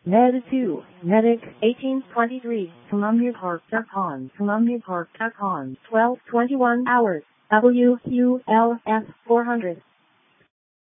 Med 2, Medic 1823, Columbia Park, Columbia Park, 12:21 hours, WQLF 400.